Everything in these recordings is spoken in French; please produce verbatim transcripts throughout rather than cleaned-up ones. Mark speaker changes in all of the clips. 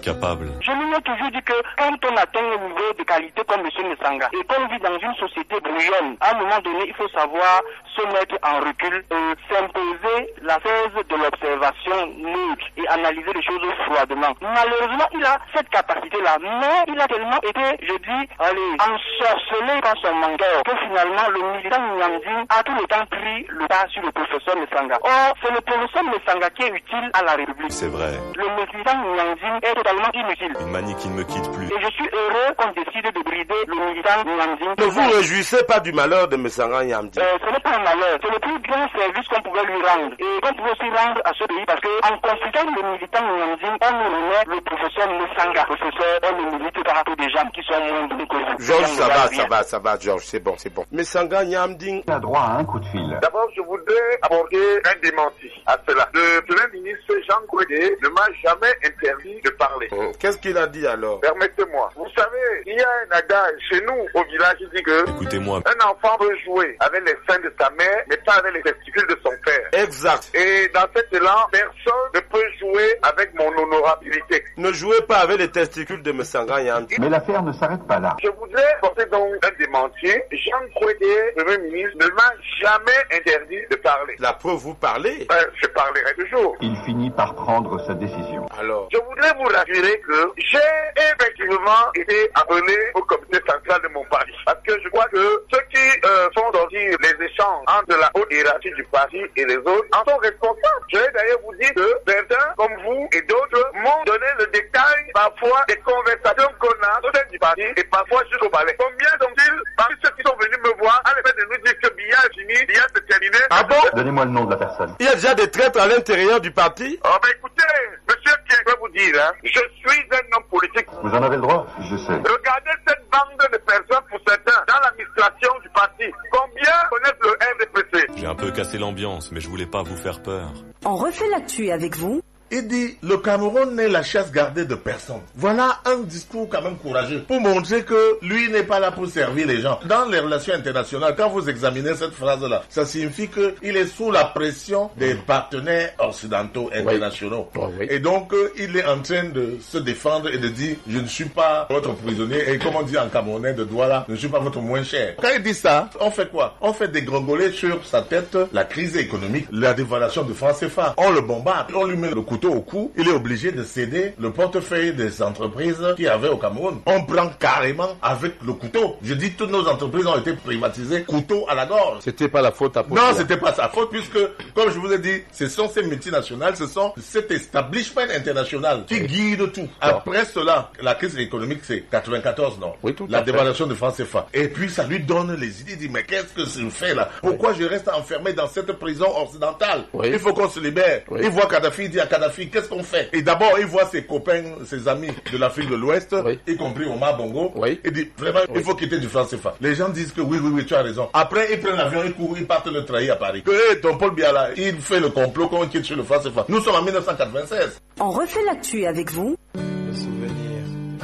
Speaker 1: capable.
Speaker 2: Je lui ai toujours dit que quand on atteint un niveau de qualité comme M. Messanga et qu'on vit dans une société brouillonne, à un moment donné, il faut savoir se mettre en recul et s'imposer la thèse de l'observation neutre et analyser les choses froidement. Malheureusement, il a cette capacité-là, mais il a tellement été, je dis, allez, ensorcelé par son mentor que finalement, le militant Nyamding a tout le temps pris le pas sur le professeur Messanga. Or, c'est le professeur Messanga qui est utile à la République.
Speaker 1: C'est vrai.
Speaker 2: Le militant Nyamding est totalement inutile.
Speaker 1: Une manie qui ne me quitte plus.
Speaker 2: Et je suis heureux qu'on décide de brider le militant Nyamding.
Speaker 3: Ne vous réjouissez pas du malheur de Messanga Nyamding.
Speaker 2: Euh, ce n'est pas un malheur. C'est le plus grand service qu'on pouvait lui rendre. Et qu'on pouvait aussi rendre à ce pays parce qu'en consultant le militant Nyamding, on nous remet le professeur Messanga. Professeur, on ne milite pas pour des gens qui sont moins bons que vous.
Speaker 3: Georges, ça va, ça va, ça va, Georges, c'est bon, c'est bon. Messanga Nyamding
Speaker 4: a droit à un coup de fil.
Speaker 5: D'abord, je voudrais aborder un démenti à cela. Le Premier ministre Jean Kouédé ne m'a jamais interdit de parler.
Speaker 3: Hum, Qu'est-ce qu'il a dit alors?
Speaker 5: Permettez-moi. Vous savez, il y a un adage chez nous au village qui dit que
Speaker 1: Écoutez-moi.
Speaker 5: un enfant peut jouer avec les seins de sa mère, mais pas avec les testicules de son père.
Speaker 3: Exact.
Speaker 5: Et dans cet élan, personne ne peut jouer avec mon honorabilité.
Speaker 3: Ne jouez pas avec les testicules de Messanga Nyamding.
Speaker 4: Mais l'affaire ne s'arrête pas là.
Speaker 5: Je voudrais porter donc un démenti. Jean Kouédé, Premier ministre, ne m'a jamais interdit de parler.
Speaker 3: La preuve, vous parlez.
Speaker 5: Euh, je parlerai toujours.
Speaker 4: Il finit par prendre sa décision.
Speaker 3: Alors,
Speaker 5: Je voudrais vous rassurer que j'ai effectivement été appelé au comité central de mon parti. Parce que je crois que ceux qui euh, font sortir les échanges entre la haute hiérarchie du parti et les autres en sont responsables. Je vais d'ailleurs vous dire que certains, comme vous et d'autres, m'ont donné le détail parfois des conversations qu'on a au sein du parti et parfois jusqu'au palais. Combien sont-ils parmi ceux qui sont venus me voir à l'effet de nous dire que Biya est fini, Biya c'est terminé?
Speaker 3: ah bon?
Speaker 4: Donnez-moi le nom de la personne.
Speaker 3: Il y a déjà des traîtres à l'intérieur du parti?
Speaker 5: Oh ben écoutez, monsieur Pierre, je vais vous dire, hein, je suis un homme politique.
Speaker 4: Vous en avez le droit? Je sais.
Speaker 5: Regardez cette bande de personnes, pour certains, dans l'administration du parti. Combien connaissent le R D P C?
Speaker 1: J'ai un peu cassé l'ambiance, mais je voulais pas vous faire peur.
Speaker 6: On refait l'actu avec vous.
Speaker 7: Il dit, le Cameroun n'est la chasse gardée de personne. Voilà un discours quand même courageux pour montrer que lui n'est pas là pour servir les gens. Dans les relations internationales, quand vous examinez cette phrase-là, ça signifie qu'il est sous la pression des partenaires occidentaux internationaux.
Speaker 3: Oui. Oui.
Speaker 7: Et donc, euh, il est en train de se défendre et de dire, je ne suis pas votre prisonnier. Et comme on dit en camerounais de Douala, je ne suis pas votre moins cher. Quand il dit ça, on fait quoi? On fait dégringoler sur sa tête la crise économique, la dévaluation du franc C F A. On le bombarde, on lui met le couteau au cou, il est obligé de céder le portefeuille des entreprises qu'il y avait au Cameroun. On prend carrément avec le couteau. Je dis, toutes nos entreprises ont été privatisées, couteau à la gorge.
Speaker 3: C'était pas la faute à Paul.
Speaker 7: Non, c'était pas sa faute, puisque, comme je vous ai dit, ce sont ces multinationales, ce sont cet establishment international qui oui. guide tout. Après cela, la crise économique, c'est quatre-vingt-quatorze, non?
Speaker 3: Oui, tout
Speaker 7: la
Speaker 3: à fait.
Speaker 7: dévaluation du franc C F A. Et puis, ça lui donne les idées, il dit, mais qu'est-ce que je fais là? Pourquoi oui. je reste enfermé dans cette prison occidentale?
Speaker 3: Oui.
Speaker 7: Il faut qu'on se libère. Oui. Il voit Kadhafi, il dit à Kadhafi, qu'est-ce qu'on fait? Et d'abord, il voit ses copains, ses amis de l'Afrique de l'Ouest,
Speaker 3: oui.
Speaker 7: y compris Omar Bongo.
Speaker 3: Oui.
Speaker 7: Il dit, vraiment,
Speaker 3: oui.
Speaker 7: il faut quitter du franc C F A. Les gens disent que oui, oui, oui, tu as raison. Après, ils prennent l'avion, ils courent, ils partent le trahir à Paris. Que hey, ton Paul Biya là, il fait le complot qu'on quitte sur le franc C F A. Nous sommes en mille neuf cent quatre-vingt-seize.
Speaker 6: On refait l'actu avec vous.
Speaker 8: Le souvenir,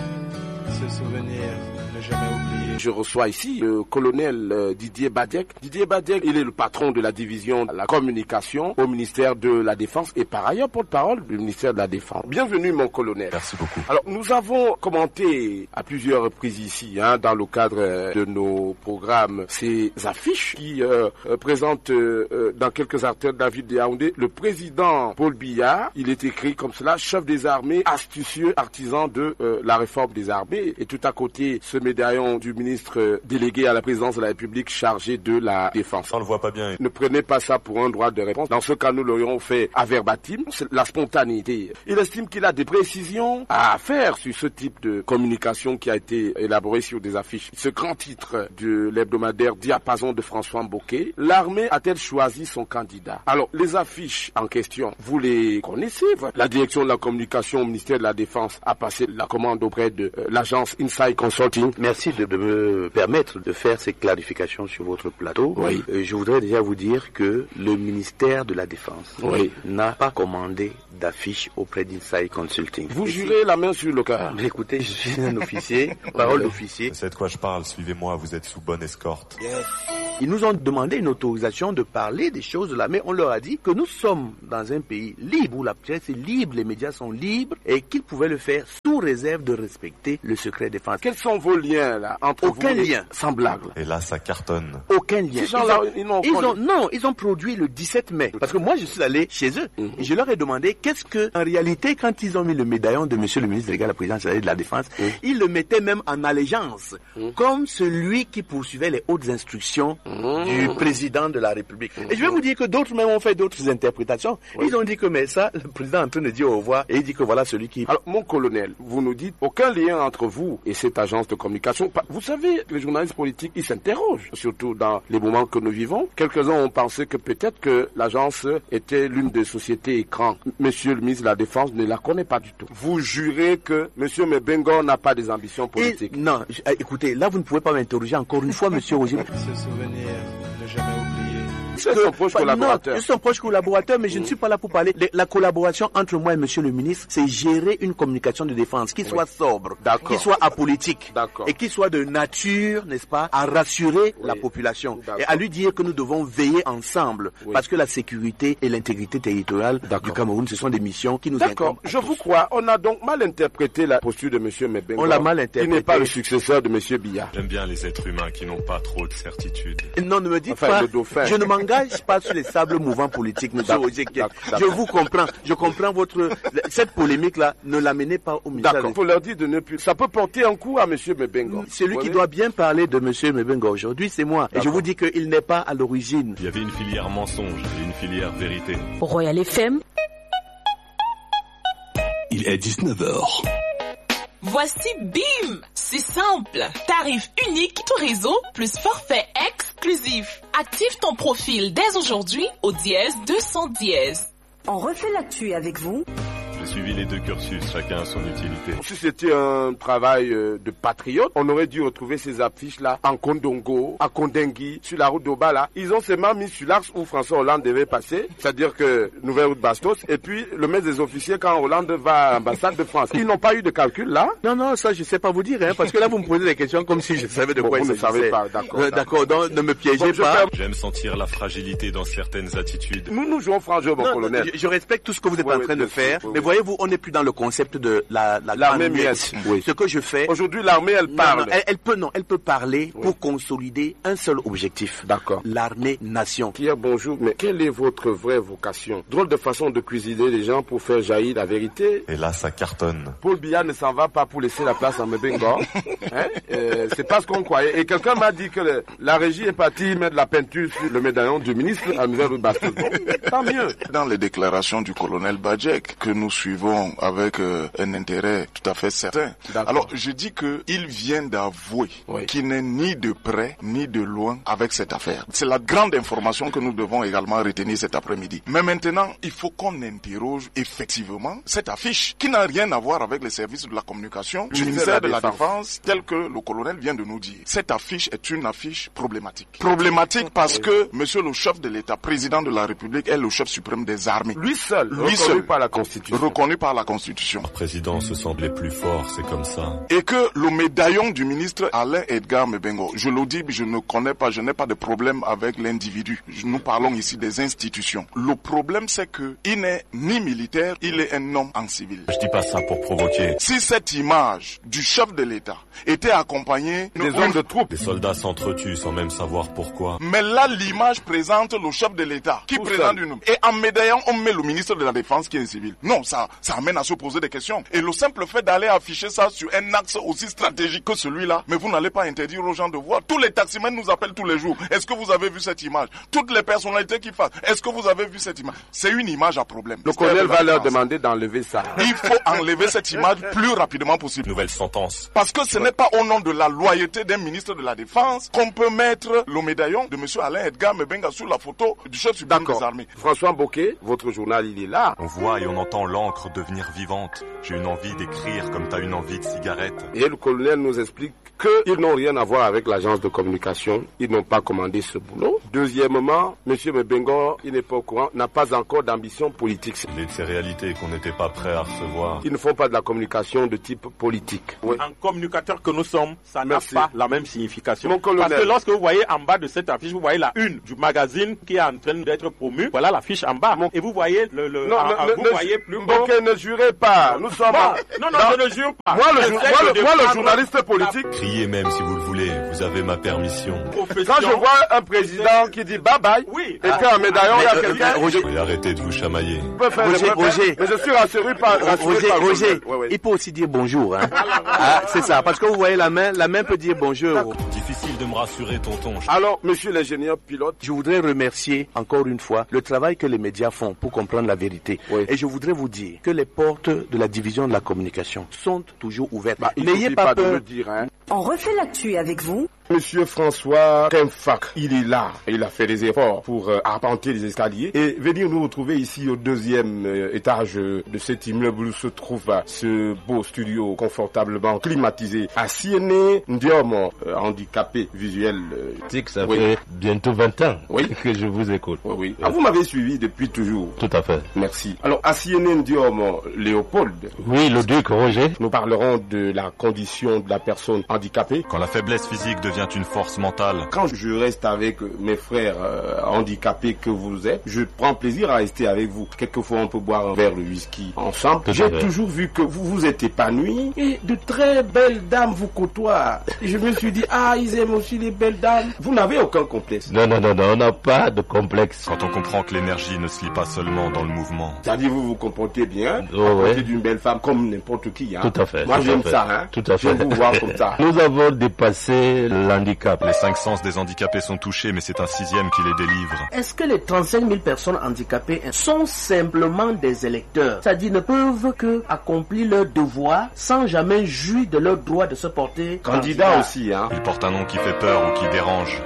Speaker 8: ce souvenir, ne jamais oublié.
Speaker 3: Je reçois ici le colonel euh, Didier Badiek. Didier Badiek, il est le patron de la division de la communication au ministère de la Défense et par ailleurs porte-parole du ministère de la Défense. Bienvenue mon colonel.
Speaker 1: Merci beaucoup.
Speaker 3: Alors nous avons commenté à plusieurs reprises ici, hein, dans le cadre de nos programmes, ces affiches qui euh, euh, présentent euh, dans quelques artères de la ville de Yaoundé le président Paul Biya. Il est écrit comme cela, chef des armées, astucieux artisan de euh, la réforme des armées. Et tout à côté, ce médaillon du ministre délégué à la présidence de la République chargé de la défense.
Speaker 1: On ne le voit pas bien.
Speaker 3: Ne prenez pas ça pour un droit de réponse. Dans ce cas, nous l'aurions fait à verbatim. C'est la spontanéité. Il estime qu'il a des précisions à faire sur ce type de communication qui a été élaboré sur des affiches. Ce grand titre de l'hebdomadaire Diapason de François Mboké. L'armée a-t-elle choisi son candidat? Alors, les affiches en question, vous les connaissez? La direction de la communication au ministère de la Défense a passé la commande auprès de euh, l'agence Inside Consulting.
Speaker 9: Merci de, de me permettre de faire ces clarifications sur votre plateau.
Speaker 3: Oui.
Speaker 9: Euh, je voudrais déjà vous dire que le ministère de la Défense
Speaker 3: oui.
Speaker 9: n'a pas commandé d'affiches auprès d'Inside Consulting.
Speaker 3: Vous Et jurez si... la main sur le cœur.
Speaker 9: Mais écoutez, je suis un officier, parole d'officier.
Speaker 1: C'est de quoi je parle, suivez-moi, vous êtes sous bonne escorte.
Speaker 9: Yes. Ils nous ont demandé une autorisation de parler des choses là, mais on leur a dit que nous sommes dans un pays libre où la presse est libre, les médias sont libres et qu'ils pouvaient le faire sous réserve de respecter le secret défense.
Speaker 3: Quels sont vos liens là entre
Speaker 9: Aucun
Speaker 3: vous
Speaker 9: lien.
Speaker 3: semblable.
Speaker 1: Et là, ça cartonne.
Speaker 9: Aucun lien.
Speaker 3: Ces gens-là,
Speaker 9: ils
Speaker 3: ils
Speaker 9: ont,
Speaker 3: n'ont
Speaker 9: ils
Speaker 3: pas
Speaker 9: ont-
Speaker 3: de-
Speaker 9: non, ils ont produit le dix-sept mai. Parce que moi, je suis allé chez eux
Speaker 3: Mhm.
Speaker 9: et je leur ai demandé qu'est-ce que, en réalité, quand ils ont mis le médaillon de Monsieur le ministre délégué à la présidence de la Défense,
Speaker 3: Mhm.
Speaker 9: ils le mettaient même en allégeance, comme celui qui poursuivait les hautes instructions
Speaker 3: Mhm.
Speaker 9: du président de la République. Et je vais vous dire que d'autres même ont fait d'autres interprétations. Ils ont dit que mais ça, le président est en train de dire au revoir et il dit que voilà celui qui...
Speaker 3: Alors, mon colonel, vous nous dites aucun lien entre vous et cette agence de communication. Pa- Vous savez, les journalistes politiques, ils s'interrogent, surtout dans les moments que nous vivons. Quelques-uns ont pensé que peut-être que l'agence était l'une des sociétés écrans. Monsieur le ministre de la Défense ne la connaît pas du tout. Vous jurez que Monsieur Mebengo n'a pas des ambitions
Speaker 9: Et-
Speaker 3: politiques.
Speaker 9: non, je- euh, écoutez, là vous ne pouvez pas m'interroger encore une fois, Monsieur Roger.
Speaker 8: Ce souvenir, ne jamais oublier.
Speaker 3: C'est son proche collaborateur.
Speaker 9: Non, je suis son proche collaborateur, mais je ne suis pas là pour parler. Le- La collaboration entre moi et Monsieur le ministre, c'est gérer une communication de défense qui soit sobre,
Speaker 3: D'accord.
Speaker 9: qui soit apolitique,
Speaker 3: D'accord.
Speaker 9: et qui soit de nature, n'est-ce pas, à rassurer
Speaker 3: Oui.
Speaker 9: la population
Speaker 3: D'accord.
Speaker 9: et à lui dire que nous devons veiller ensemble,
Speaker 3: Oui.
Speaker 9: parce que la sécurité et l'intégrité territoriale
Speaker 3: D'accord.
Speaker 9: du Cameroun, ce sont des missions qui nous
Speaker 3: D'accord,
Speaker 9: incombent. à
Speaker 3: je
Speaker 9: tous.
Speaker 3: vous crois. On a donc mal interprété la posture de Monsieur Mebengo.
Speaker 9: On l'a mal
Speaker 3: Il
Speaker 9: interprété.
Speaker 3: n'est pas le successeur de Monsieur Biya.
Speaker 1: J'aime bien les êtres humains qui n'ont pas trop de certitude.
Speaker 9: Non, ne me dites
Speaker 3: Enfin,
Speaker 9: pas,
Speaker 3: le dauphin.
Speaker 9: je ne m'engage pas sur les sables mouvants politiques, monsieur
Speaker 3: D'accord,
Speaker 9: Roger.
Speaker 3: d'accord,
Speaker 9: Je
Speaker 3: d'accord.
Speaker 9: vous comprends, je comprends votre... Cette polémique-là, ne l'amenez pas au ministère.
Speaker 3: D'accord, il faut leur dire de ne plus. Ça peut porter un coup à Monsieur Mebengo.
Speaker 9: Celui qui
Speaker 3: Vous
Speaker 9: doit bien parler de monsieur Mebengo aujourd'hui, c'est moi. Et je
Speaker 3: D'accord.
Speaker 9: vous dis qu'il n'est pas à l'origine.
Speaker 1: Il y avait une filière mensonge et une filière vérité.
Speaker 6: Royal F M,
Speaker 10: Il est dix-neuf heures.
Speaker 11: Voici BIM, c'est simple. Tarif unique, tout réseau, plus forfait exclusif. Active ton profil dès aujourd'hui au dièse deux cents dièse.
Speaker 6: on refait l'actu avec vous.
Speaker 1: J'ai suivi les deux cursus, chacun a son utilité.
Speaker 3: Si c'était un travail euh, de patriote, on aurait dû retrouver ces affiches-là en Kondongo, à Kondengui, sur la route d'Obala. Ils ont seulement mis sur l'axe où François Hollande devait passer, c'est-à-dire que Nouvelle Route Bastos, et puis le maître des officiers quand Hollande va à l'ambassade de France. Ils n'ont pas eu de calcul là.
Speaker 9: Non, non, ça je sais pas vous dire, hein, parce que là vous me posez des questions comme si je savais de
Speaker 3: Bon,
Speaker 9: quoi
Speaker 3: vous
Speaker 9: il
Speaker 3: ne
Speaker 9: s'agissait.
Speaker 3: savez pas, d'accord,
Speaker 9: Euh, D'accord, donc ne me piégez
Speaker 3: Bon, je
Speaker 9: pas.
Speaker 3: ferme.
Speaker 1: J'aime sentir la fragilité dans certaines attitudes.
Speaker 3: Nous, nous jouons franc jeu, mon
Speaker 9: Non,
Speaker 3: colonel.
Speaker 9: je, je respecte tout ce que vous êtes
Speaker 3: Oui,
Speaker 9: en
Speaker 3: oui,
Speaker 9: train de
Speaker 3: bien sûr,
Speaker 9: faire,
Speaker 3: oui,
Speaker 9: mais
Speaker 3: oui.
Speaker 9: voyez-vous, on n'est plus dans le concept de la, la
Speaker 3: L'armée
Speaker 9: grande
Speaker 3: muette,
Speaker 9: muette.
Speaker 3: oui.
Speaker 9: Ce que je fais,
Speaker 3: Aujourd'hui, l'armée, elle
Speaker 9: non,
Speaker 3: parle.
Speaker 9: non, elle, elle peut non, elle peut parler pour consolider un seul objectif.
Speaker 3: D'accord.
Speaker 9: L'armée nation.
Speaker 3: Pierre, bonjour, mais quelle est votre vraie vocation? Drôle de façon de cuisiner les gens pour faire jaillir la vérité.
Speaker 1: Et là, ça cartonne.
Speaker 3: Paul Biya ne s'en va pas pour laisser la place à Mebengo. Hein? Euh, c'est pas ce qu'on croyait. Et quelqu'un m'a dit que le- la régie est partie mettre de la peinture sur le médaillon du ministre à Nouvelle-Bastos. Bon, tant mieux.
Speaker 12: Dans les déclarations du colonel Badjek, que nous suivons avec euh, un intérêt tout à fait certain.
Speaker 3: D'accord.
Speaker 12: Alors, je dis que il vient d'avouer
Speaker 3: Oui.
Speaker 12: qu'il n'est ni de près ni de loin avec cette affaire. C'est la grande information que nous devons également retenir cet après-midi. Mais maintenant, il faut qu'on interroge effectivement cette affiche qui n'a rien à voir avec les services de la communication du ministère de la Défense, tel que le colonel vient de nous dire. Cette affiche est une affiche problématique. Problématique parce que monsieur le chef de l'État, président de la République, est le chef suprême des armées.
Speaker 3: Lui seul,
Speaker 12: Lui
Speaker 3: reconnu
Speaker 12: seul.
Speaker 3: par la Constitution.
Speaker 12: Reconnu par la Constitution.
Speaker 1: Le président se semblait plus fort, c'est comme ça.
Speaker 12: Et que le médaillon du ministre Alain Edgar Mebengo, je le dis, je ne connais pas, je n'ai pas de problème avec l'individu. Nous parlons ici des institutions. Le problème, c'est que il n'est ni militaire, il est un homme en civil.
Speaker 1: Je dis pas ça pour provoquer.
Speaker 12: Si cette image du chef de l'État était accompagnée
Speaker 3: Des hommes de troupes.
Speaker 1: Les soldats s'entretuent sans même savoir pourquoi.
Speaker 12: mais là, l'image présente le chef de l'État qui
Speaker 3: Tout
Speaker 12: présente
Speaker 3: seul.
Speaker 12: une... Et en médaillant, on met le ministre de la Défense qui est un civil. Non, ça, ça amène à se poser des questions. Et le simple fait d'aller afficher ça sur un axe aussi stratégique que celui-là, mais vous n'allez pas interdire aux gens de voir. Tous les taximens nous appellent tous les jours. Est-ce que vous avez vu cette image? Toutes les personnalités qui fassent. Est-ce que vous avez vu cette image? C'est une image à problème.
Speaker 3: Le colonel va leur demander d'enlever ça.
Speaker 12: Il faut enlever cette image plus rapidement possible.
Speaker 1: Nouvelle sentence.
Speaker 12: Parce que ce n'est pas au nom de la loyauté d'un ministre de la Défense qu'on peut mettre le médaillon de M. Alain Edgar Mebenga sur la photo du chef suprême des
Speaker 3: D'accord.
Speaker 12: armées.
Speaker 3: François Bocquet, votre journal, il est là.
Speaker 1: On voit et on entend l'encre devenir vivante. J'ai une envie d'écrire comme t'as une envie de cigarette.
Speaker 3: Et le colonel nous explique qu'ils n'ont rien à voir avec l'agence de communication. Ils n'ont pas commandé ce boulot. Deuxièmement, M. Mebengo, il n'est pas au courant, n'a pas encore d'ambition politique.
Speaker 1: Il est de ces réalités qu'on n'était pas prêt à recevoir.
Speaker 3: Ils ne font pas de la communication de type politique.
Speaker 13: Oui. En communicateur que nous sommes, ça n'a
Speaker 3: Merci.
Speaker 13: pas la même signification.
Speaker 3: Mon colonel.
Speaker 13: Parce que lorsque vous voyez en bas de cette affiche, vous voyez la une du magazine qui est en train d'être promu. Voilà l'affiche en bas. Mon... Et vous voyez le... le
Speaker 3: non,
Speaker 13: en,
Speaker 3: ne,
Speaker 13: en,
Speaker 3: ne,
Speaker 13: vous
Speaker 3: ne,
Speaker 13: voyez plus
Speaker 3: bon,
Speaker 13: haut.
Speaker 3: ok, ne jurez pas. Nous sommes...
Speaker 13: Bon, non, non,
Speaker 3: dans...
Speaker 13: je ne jure pas.
Speaker 3: Moi, le,
Speaker 13: je
Speaker 3: moi, le, moi, le journaliste politique...
Speaker 1: Criez même si vous le voulez, vous avez ma permission.
Speaker 3: Profession. Quand je vois un président qui dit bye bye,
Speaker 13: oui.
Speaker 3: et qu'un médaillon, il y a quelqu'un...
Speaker 1: Roger, arrêtez de vous chamailler.
Speaker 9: Roger, Roger.
Speaker 3: Mais je suis rassuré par...
Speaker 9: Roger,
Speaker 3: par
Speaker 9: Roger,
Speaker 3: ouais, ouais.
Speaker 9: il peut aussi dire bonjour. Hein. Ah, c'est ça, parce que vous voyez la main, la main peut dire bonjour.
Speaker 1: Difficile de me rassurer, tonton.
Speaker 3: Alors, monsieur l'ingénieur pilote,
Speaker 9: je voudrais remercier encore une fois le travail que les médias font pour comprendre la vérité. Oui. Et je voudrais vous dire que les portes de la division de la communication sont toujours ouvertes.
Speaker 3: Bah,
Speaker 9: N'ayez pas, pas peur.
Speaker 3: De le dire, hein.
Speaker 6: On refait l'actu avec vous.
Speaker 3: Monsieur François Kempfak, il est là. Il a fait des efforts pour euh, arpenter les escaliers et venir nous retrouver ici au deuxième euh, étage de cet immeuble où se trouve euh, ce beau studio confortablement climatisé. À Siene Ndiom, euh, handicapé visuel. Euh,
Speaker 14: Tic, ça
Speaker 3: oui.
Speaker 14: fait bientôt vingt ans
Speaker 3: oui.
Speaker 14: que je vous écoute.
Speaker 3: Oui, oui. Ah, vous m'avez suivi depuis toujours.
Speaker 14: Tout à fait.
Speaker 3: Merci. Alors, à Siene Ndiom, Léopold.
Speaker 14: Oui, le duc Roger.
Speaker 3: Nous parlerons de la condition de la personne handicapée.
Speaker 1: Quand la faiblesse physique devient une force mentale.
Speaker 3: Quand je reste avec mes frères euh, handicapés que vous êtes, je prends plaisir à rester avec vous. Quelquefois, on peut boire un verre de whisky ensemble. J'ai toujours vu que vous vous êtes épanoui et de très belles dames vous côtoient. Je me suis dit, ah, ils aiment aussi les belles dames. Vous n'avez aucun complexe.
Speaker 14: Non, non, non, non, on n'a pas de complexe.
Speaker 1: Quand on comprend que l'énergie ne se lie pas seulement dans le mouvement.
Speaker 3: C'est-à-dire, vous vous comportez bien,
Speaker 14: oh, à côté
Speaker 3: ouais. d'une belle femme comme n'importe qui. Hein.
Speaker 14: Tout à fait.
Speaker 3: Moi, j'aime ça. Hein.
Speaker 14: Tout à fait.
Speaker 3: J'aime vous voir comme ça.
Speaker 14: Nous avons dépassé l'handicap.
Speaker 1: Les cinq sens des handicapés sont touchés, mais c'est un sixième qui les délivre.
Speaker 15: Est-ce que les trente-cinq mille personnes handicapées sont simplement des électeurs? C'est-à-dire ne peuvent que accomplir leur devoir sans jamais jouir de leur droit de se porter
Speaker 3: candidat, candidat. aussi. Hein.
Speaker 1: Ils portent un nom qui fait peur ou qui dérange.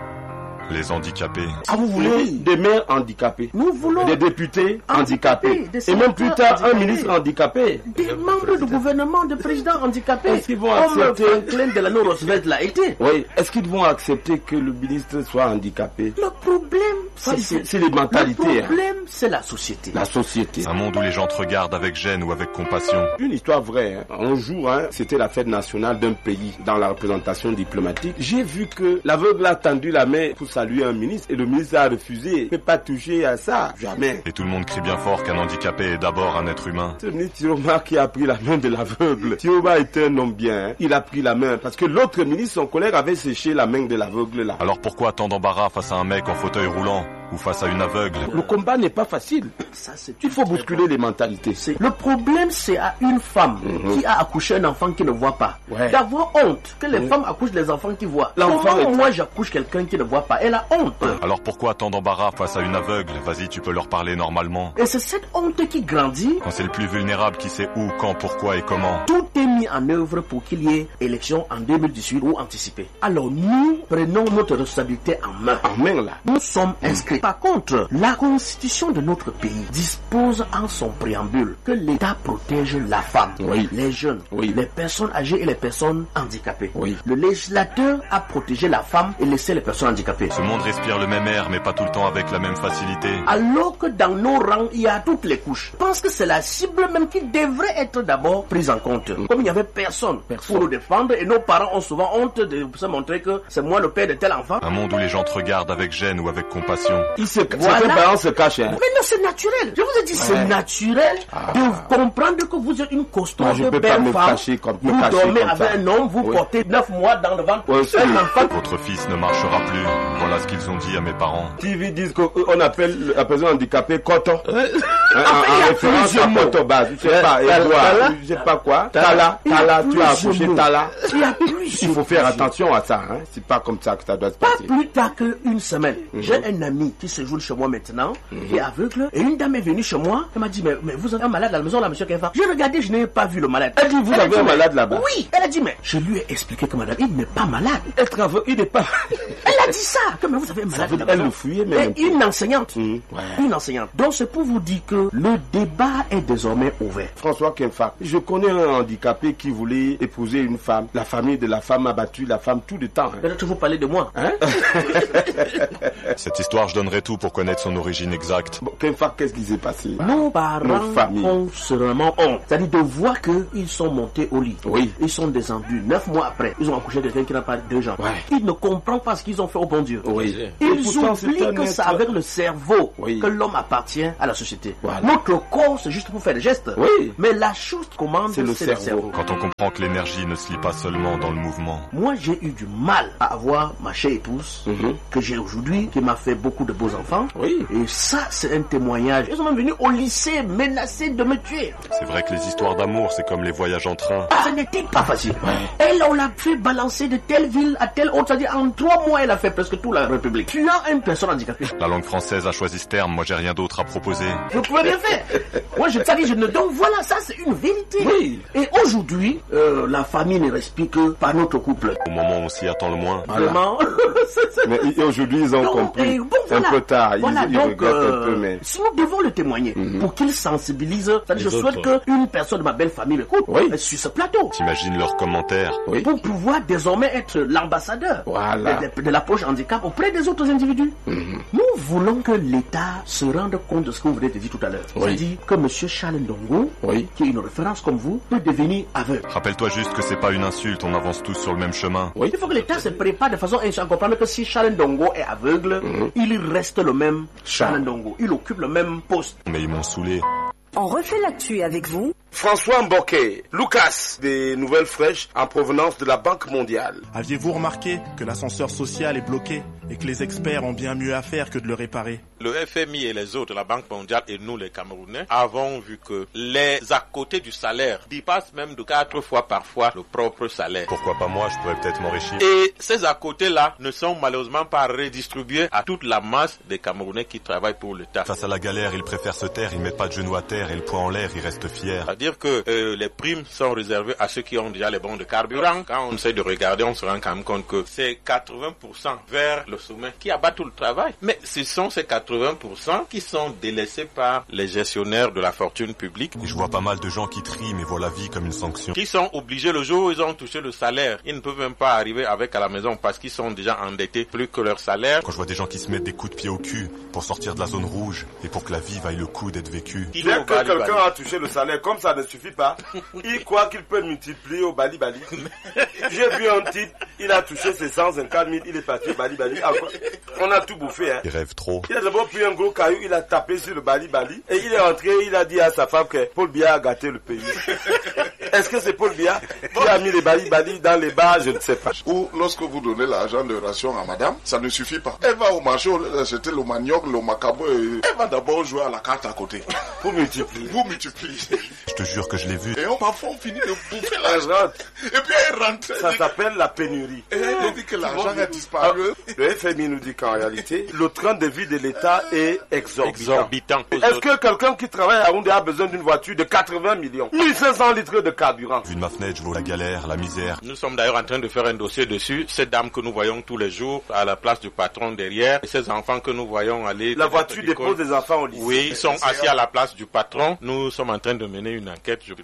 Speaker 1: Les handicapés.
Speaker 3: Ah, vous voulez oui. des maires handicapés?
Speaker 15: Nous voulons
Speaker 3: des députés handicapés. handicapés. Et même plus tard, handicapés. un ministre handicapé.
Speaker 15: Des le membres président. du gouvernement, des présidents handicapés.
Speaker 3: Est-ce qu'ils vont accepter...
Speaker 15: Comme Franklin Delano Roosevelt l'a été.
Speaker 3: Oui. Est-ce qu'ils vont accepter que le ministre soit handicapé?
Speaker 15: Le problème,
Speaker 3: c'est les mentalités.
Speaker 15: Le problème, hein. c'est la société.
Speaker 3: La société.
Speaker 1: Un monde où les gens te regardent avec gêne ou avec compassion.
Speaker 3: Une histoire vraie. Hein. Un jour, hein, c'était la fête nationale d'un pays dans la représentation diplomatique. J'ai vu que l'aveugle a tendu la main pour saluer un ministre et le ministre a refusé. Il ne peut pas toucher à ça. Jamais.
Speaker 1: Et tout le monde crie bien fort qu'un handicapé est d'abord un être humain.
Speaker 3: C'est le ministre Thioma qui a pris la main de l'aveugle. Thioma était un homme bien. Hein. Il a pris la main parce que l'autre ministre, son collègue, avait séché la main de l'aveugle là.
Speaker 1: Alors pourquoi tant d'embarras face à un mec en fauteuil roulant ou face à une aveugle?
Speaker 3: Le combat n'est pas facile. Ça, c'est Il faut bousculer les mentalités.
Speaker 15: Le problème, c'est à une femme mm-hmm. qui a accouché un enfant qui ne voit pas. Ouais. D'avoir honte que les mm-hmm. femmes accouchent les enfants qui voient. Comment est... moi j'accouche quelqu'un qui ne voit pas? Elle a honte.
Speaker 1: Alors pourquoi tant d'embarras face à une aveugle? Vas-y, tu peux leur parler normalement.
Speaker 15: Et c'est cette honte qui grandit.
Speaker 1: Quand c'est le plus vulnérable qui sait où, quand, pourquoi et comment.
Speaker 15: Tout est mis en œuvre pour qu'il y ait élection en deux mille dix-huit ou anticipée. Alors nous prenons notre responsabilité en main.
Speaker 3: En main là.
Speaker 15: Nous sommes inscrits. Par contre, la constitution de notre pays dispose en son préambule que l'État protège la femme,
Speaker 3: oui.
Speaker 15: les jeunes,
Speaker 3: oui.
Speaker 15: les personnes âgées et les personnes handicapées.
Speaker 3: Oui.
Speaker 15: Le législateur a protégé la femme et laissé les personnes handicapées.
Speaker 1: Ce monde respire le même air, mais pas tout le temps avec la même facilité.
Speaker 15: Alors que dans nos rangs, il y a toutes les couches. Je pense que c'est la cible même qui devrait être d'abord prise en compte. Mmh. Comme il n'y avait personne, personne pour nous défendre, et nos parents ont souvent honte de se montrer que c'est moi le père de tel enfant.
Speaker 1: Un monde où les gens te regardent avec gêne ou avec compassion.
Speaker 3: Il se... Voilà. Certains parents se cachent. Hein.
Speaker 15: Mais non, c'est naturel. Je vous ai dit, ouais. c'est naturel ah. de comprendre que vous êtes une costaud de belle femme.
Speaker 3: Comme,
Speaker 15: vous dormez avec ça. un homme, vous oui. portez neuf mois dans le ventre.
Speaker 3: Oui,
Speaker 15: un enfant.
Speaker 1: Votre fils ne marchera plus. Voilà ce qu'ils ont dit à mes parents.
Speaker 3: T V disent qu'on appelle la personne handicapée coton.
Speaker 15: Euh,
Speaker 3: en référence à coton base. Je sais pas, Edouard, je sais pas quoi. Tala, Tala, tu as accouché Tala. Il faut faire attention à ça. Hein. C'est pas comme ça que ça doit se passer.
Speaker 15: Pas plus tard qu'une semaine, j'ai un ami qui séjourne chez moi maintenant, mm-hmm. qui est aveugle. Et une dame est venue chez moi. Elle m'a dit, mais, mais vous avez un malade à la maison là, monsieur Kenfa? J'ai regardé, je n'ai pas vu le malade.
Speaker 9: Elle dit, vous elle avez dit, un malade là-bas?
Speaker 15: Oui. Elle a dit, mais je lui ai expliqué que madame, il n'est pas malade.
Speaker 9: Être aveugle, il n'est pas.
Speaker 15: Elle a dit ça. Que, mais vous avez un malade à la maison.
Speaker 9: Elle le fouillait, mais.
Speaker 15: Et une enseignante.
Speaker 9: Mmh. Ouais.
Speaker 15: Une enseignante. Donc c'est pour vous dire que le débat est désormais ouvert.
Speaker 9: François Kenfa, je connais un handicapé qui voulait épouser une femme. La famille de la femme a battu la femme tout le temps. Hein.
Speaker 15: Peut-être que vous parlez de moi.
Speaker 9: Hein?
Speaker 1: Cette histoire, je donnerais tout pour connaître son origine exacte.
Speaker 9: Bon, Kenfa, qu'est-ce qui s'est passé?
Speaker 15: Nos parents ont seulement honte. C'est-à-dire de voir qu'ils sont montés au lit.
Speaker 9: Oui.
Speaker 15: Ils sont descendus. Neuf mois après, ils ont accouché de quelqu'un qui n'a pas deux gens.
Speaker 9: Ouais.
Speaker 15: Ils ne comprennent pas ce qu'ils ont fait au bon Dieu.
Speaker 9: Oui.
Speaker 15: Ils oublient que c'est avec le cerveau
Speaker 9: oui.
Speaker 15: que l'homme appartient à la société.
Speaker 9: Voilà.
Speaker 15: Notre corps, c'est juste pour faire des gestes.
Speaker 9: Oui.
Speaker 15: Mais la chose commande, c'est, le,
Speaker 9: c'est
Speaker 15: cerveau.
Speaker 9: le cerveau.
Speaker 1: Quand on comprend que l'énergie ne se lit pas seulement dans le mouvement.
Speaker 15: Moi, j'ai eu du mal à avoir ma chère épouse mm-hmm. que j'ai aujourd'hui, qui m'a fait beaucoup de beaux enfants.
Speaker 9: Oui.
Speaker 15: Et ça, c'est un témoignage. Ils sont même venus au lycée menacés de me tuer.
Speaker 1: C'est vrai que les histoires d'amour, c'est comme les voyages en train.
Speaker 15: Ah, ça n'était pas facile. Ouais. Elle, on l'a fait balancer de telle ville à telle autre. C'est-à-dire, en trois mois, elle a fait presque toute la République. Tu as une personne handicapée.
Speaker 1: La langue française a choisi ce terme. Moi, j'ai rien d'autre à proposer.
Speaker 15: Je pouvais rien faire. Moi, je t'ai dit, je ne... Donc voilà, ça, c'est une vérité.
Speaker 9: Oui.
Speaker 15: Et aujourd'hui, euh, la famille ne respire que par notre couple.
Speaker 1: Au moment où on s'y attend le moins.
Speaker 15: Voilà. Vraiment.
Speaker 9: Mais aujourd'hui, ils ont donc, compris. Bon, voilà. Un peu tard.
Speaker 15: Voilà,
Speaker 9: ils,
Speaker 15: donc,
Speaker 9: ils regrettent
Speaker 15: euh,
Speaker 9: un peu, mais...
Speaker 15: Si nous devons le témoigner mm-hmm. pour qu'ils sensibilisent. C'est-à-dire, je souhaite qu'une personne de ma belle famille m'écoute
Speaker 9: oui.
Speaker 15: sur ce plateau.
Speaker 1: T'imagines leurs commentaires.
Speaker 15: Oui. Pour pouvoir désormais être l'ambassadeur
Speaker 9: voilà.
Speaker 15: de, de, de l'approche handicap auprès des autres individus.
Speaker 9: Mm-hmm.
Speaker 15: Nous voulons que l'État se rende compte de ce que vous venez de dire tout à l'heure.
Speaker 9: Oui.
Speaker 15: C'est-à-dire que M. Charles Ndongo,
Speaker 9: oui.
Speaker 15: qui est une référence comme vous, peut devenir aveugle.
Speaker 1: Rappelle-toi juste que c'est pas une insulte, on avance tous sur le même chemin.
Speaker 15: Oui. Il faut que l'État se prépare de façon à comprendre que si Charles Ndongo est aveugle, mm-hmm. il reste le même Charles Ndongo. Il occupe le même poste.
Speaker 1: Mais ils m'ont saoulé.
Speaker 6: On refait l'actu avec vous.
Speaker 3: François Mboké, Lucas, des nouvelles fraîches en provenance de la Banque mondiale.
Speaker 16: Aviez-vous remarqué que l'ascenseur social est bloqué et que les experts ont bien mieux à faire que de le réparer?
Speaker 13: Le F M I et les autres, la Banque mondiale et nous les Camerounais, avons vu que les à côté du salaire dépassent même de quatre fois parfois le propre salaire.
Speaker 1: Pourquoi pas moi, je pourrais peut-être m'enrichir.
Speaker 13: Et ces à côté-là ne sont malheureusement pas redistribués à toute la masse des Camerounais qui travaillent pour l'État.
Speaker 1: Face à la galère, ils préfèrent se taire, ils mettent pas de genoux à terre et le poing en l'air, ils restent fiers.
Speaker 13: C'est-à-dire que euh, les primes sont réservées à ceux qui ont déjà les bons de carburant. Quand on essaie de regarder, on se rend quand même compte que c'est quatre-vingts pour cent vers le sommet qui abat tout le travail. Mais ce sont ces quatre-vingts pour cent qui sont délaissés par les gestionnaires de la fortune publique.
Speaker 1: Et je vois pas mal de gens qui trient mais voient la vie comme une sanction.
Speaker 13: Qui sont obligés le jour où ils ont touché le salaire. Ils ne peuvent même pas arriver avec à la maison parce qu'ils sont déjà endettés plus que leur salaire.
Speaker 1: Quand je vois des gens qui se mettent des coups de pied au cul pour sortir de la zone rouge et pour que la vie vaille le coup d'être vécue.
Speaker 3: Bien que quelqu'un a touché le salaire, comme ça ne suffit pas, il croit qu'il peut multiplier au Bali Bali. J'ai vu un type, il a touché ses cent cinquante mille, il est parti au Bali Bali. On a tout bouffé. Hein.
Speaker 1: Il rêve trop.
Speaker 3: Il a d'abord pris un gros caillou, il a tapé sur le Bali Bali et il est rentré, il a dit à sa femme que Paul Biya a gâté le pays. Est-ce que c'est Paul Biya qui a mis les Bali Bali dans les bars? Je ne sais pas.
Speaker 12: Ou lorsque vous donnez l'argent de ration à madame, ça ne suffit pas. Elle va au marché, c'était le manioc, le macabo, et elle va d'abord jouer à la carte à côté.
Speaker 3: Pour multiplier.
Speaker 12: Pour multiplier.
Speaker 1: Je te jure que je l'ai vu.
Speaker 12: Et on, parfois on finit de bouffer l'argent. Et puis elle rentre.
Speaker 3: Ça s'appelle la pénurie.
Speaker 12: Et elle dit que l'argent a disparu.
Speaker 3: Ah, le F M I nous dit qu'en réalité, le train de vie de l'État est exorbitant.
Speaker 13: exorbitant.
Speaker 3: Est-ce que quelqu'un qui travaille à Yaoundé a besoin d'une voiture de quatre-vingts millions, mille cinq cents litres de carburant?
Speaker 1: Vu de ma fenêtre, je vois la galère, la misère.
Speaker 13: Nous sommes d'ailleurs en train de faire un dossier dessus. Cette dame que nous voyons tous les jours à la place du patron derrière, et ces enfants que nous voyons aller...
Speaker 3: La voiture dépose des enfants au lycée.
Speaker 13: Oui, ils sont assis à la place du patron. Nous sommes en train de mener une enquête. Je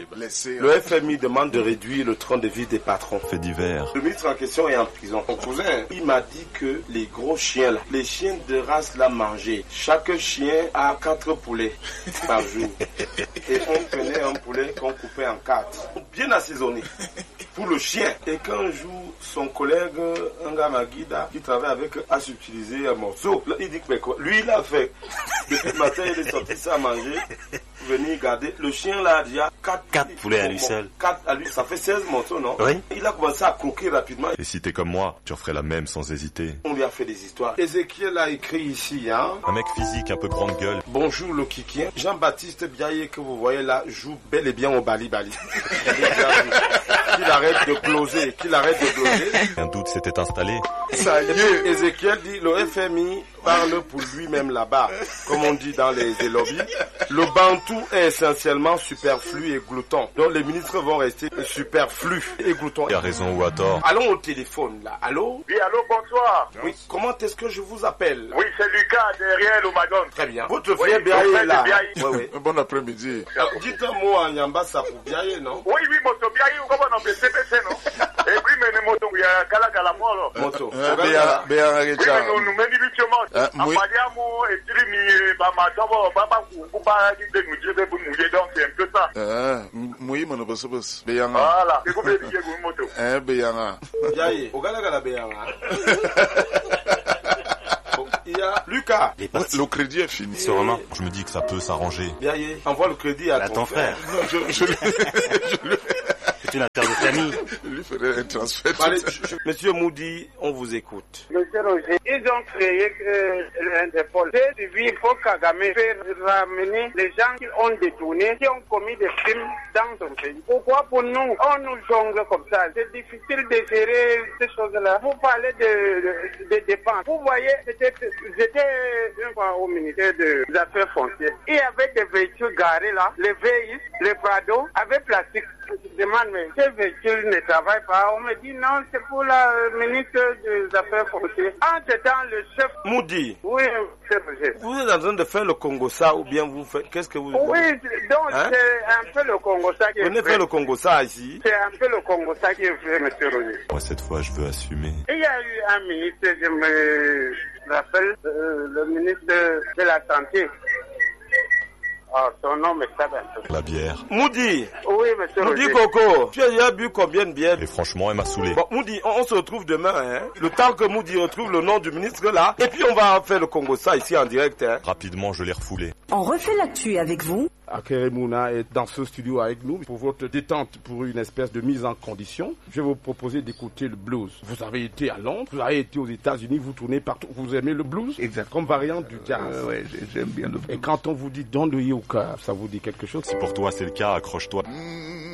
Speaker 3: le F M I demande de réduire le train de vie des patrons.
Speaker 1: Fait divers.
Speaker 3: Le ministre en question est en prison. Mon cousin, il m'a dit que les gros chiens là, les chiens de race là mangeaient. Chaque chien a quatre poulets par jour. Et on prenait un poulet qu'on coupait en quatre. Bien assaisonné. Pour le chien. Et qu'un jour, son collègue, un gars Maguida, qui travaille avec, a subtilisé un morceau. Là, il dit que quoi? Lui, il a fait. Depuis le matin, il est sorti ça à manger. Venir garder. Le chien là a déjà quatre
Speaker 17: poulets à lui seul.
Speaker 3: quatre à lui. Ça fait seize morceaux, non?
Speaker 17: Oui.
Speaker 3: Il a commencé à croquer rapidement.
Speaker 1: Et si t'es comme moi, tu referais la même sans hésiter.
Speaker 3: On lui a fait des histoires. Ézéchiel a écrit ici, hein.
Speaker 1: Un mec physique, un peu grande gueule.
Speaker 3: Bonjour le kikien. Jean-Baptiste Biaye que vous voyez là joue bel et bien au Bali Bali. Qu'il arrête de closer, qu'il arrête de closer.
Speaker 1: Un doute s'était installé.
Speaker 3: Ça y est. Ézéchiel dit, le F M I parle pour lui-même là-bas, comme on dit dans les, les lobbies. Le bantou est essentiellement superflu et glouton. Donc les ministres vont rester superflus et gloutons.
Speaker 1: Il a raison ou à tort.
Speaker 3: Allons au téléphone là. Allô?
Speaker 5: Oui, allô, bonsoir.
Speaker 3: Oui, comment est-ce que je vous appelle?
Speaker 5: Oui, c'est Lucas derrière le Madon.
Speaker 3: Très bien. Votre frère Biaye est là.
Speaker 12: Oui, oui. Bon après-midi.
Speaker 3: Dites un mot en Yambasa pour Biaye, non?
Speaker 5: Oui, oui, moto Biaye, comment on appelle C P C, non? Et puis, mais moto, il y a Kala Kala Molo.
Speaker 3: Moto.
Speaker 12: Béa, Béa,
Speaker 5: Oui, mais nous, nous menons du chemin.
Speaker 12: Oui.
Speaker 5: Amadiamo et Trimi, Bama, Tobo, Baba, Kuba, de nous dire de mouiller, donc c'est un peu ça.
Speaker 12: Ah, Moui, mon obosobos. Béa.
Speaker 5: Voilà, c'est comme le dire, moto.
Speaker 12: Eh, Béa.
Speaker 3: Biaye, au Gala Gala Béa. Il y a Lucas.
Speaker 12: Le crédit est fini.
Speaker 1: Sûrement. Je me dis que ça peut s'arranger.
Speaker 3: Biaye, envoie le crédit à,
Speaker 17: à ton frère.
Speaker 12: frère. Non, je, je, je le
Speaker 17: C'est une affaire de famille.
Speaker 12: Lui ferait un transfert.
Speaker 3: Allez, je, je, Monsieur Moudi, on vous écoute.
Speaker 2: Monsieur Roger, ils ont créé euh, l'Interpol. J'ai suivi pour Kagame faire ramener les gens qui ont détourné, qui ont commis des crimes dans son pays. Pourquoi pour nous, on nous jongle comme ça? C'est difficile de gérer ces choses-là. Vous parlez de, de, de dépenses. Vous voyez, j'étais une fois au ministère des Affaires foncières. Il y avait des véhicules garés là, les véhicules, les Prado, avec plastique. Je demande, mais ces véhicules ne travaillent pas. On me dit non, c'est pour la ministre des Affaires foncières. Entre-temps, le chef...
Speaker 3: Moudi.
Speaker 2: Oui, chef.
Speaker 3: Vous êtes en train de faire le Congo-Ça ou bien vous faites... Qu'est-ce que vous...
Speaker 2: Oui, donc
Speaker 3: hein?
Speaker 2: C'est un peu le Congo-Ça qui est
Speaker 3: Vous venez faire le Congo-Ça ici?
Speaker 2: C'est un peu le Congo-Ça qui est fait, monsieur Roger.
Speaker 1: Moi, cette fois, je veux assumer.
Speaker 2: Il y a eu un ministre, je me rappelle, euh, le ministre de, de la Santé. Ah, son nom m'échappe un peu.
Speaker 1: La bière.
Speaker 3: Moudi.
Speaker 2: Oui, monsieur
Speaker 3: Moudi
Speaker 2: Roger.
Speaker 3: Coco, tu as déjà bu combien de bières?
Speaker 1: Et franchement, elle m'a saoulé.
Speaker 3: Bon, Moudi, on, on se retrouve demain, hein. Le temps que Moudi retrouve le nom du ministre là. Et puis on va faire le Congo-Ça ici en direct, hein.
Speaker 1: Rapidement, je l'ai refoulé.
Speaker 6: On refait l'actu avec vous.
Speaker 3: Akere Mouna est dans ce studio avec nous pour votre détente, pour une espèce de mise en condition. Je vais vous proposer d'écouter le blues. Vous avez été à Londres, vous avez été aux États-Unis, vous tournez partout. Vous aimez le blues?
Speaker 9: Exact.
Speaker 3: Comme variante du jazz.
Speaker 9: Euh, ouais, j'aime bien le blues.
Speaker 3: Et quand on vous dit Don't do you, ça vous dit quelque chose?
Speaker 1: Si pour toi c'est le cas, accroche-toi.
Speaker 12: Mmh.